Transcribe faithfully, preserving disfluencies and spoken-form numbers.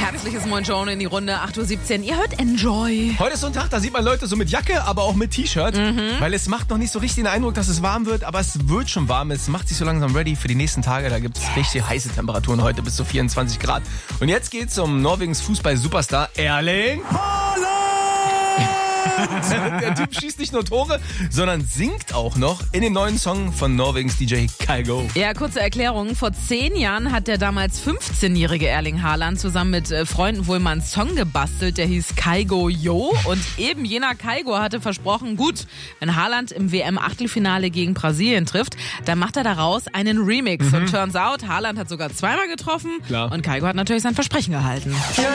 Herzliches Moin Joan in die Runde, acht Uhr siebzehn. Ihr hört Enjoy. Heute ist so ein Tag, da sieht man Leute so mit Jacke, aber auch mit T-Shirt. Mhm. Weil es macht noch nicht so richtig den Eindruck, dass es warm wird, aber es wird schon warm. Es macht sich so langsam ready für die nächsten Tage. Da gibt es richtig heiße Temperaturen heute bis zu vierundzwanzig Grad. Und jetzt geht's um Norwegens Fußball-Superstar Erling Haaland. Der Typ schießt nicht nur Tore, sondern singt auch noch in dem neuen Song von Norwegens D J Kygo. Ja, kurze Erklärung. Vor zehn Jahren hat der damals fünfzehnjährige Erling Haaland zusammen mit äh, Freunden wohl mal einen Song gebastelt, der hieß Kygo Yo. Und eben jener Kygo hatte versprochen, gut, wenn Haaland im W M-Achtelfinale gegen Brasilien trifft, dann macht er daraus einen Remix. Mhm. Und turns out, Haaland hat sogar zweimal getroffen. Klar. Und Kygo hat natürlich sein Versprechen gehalten.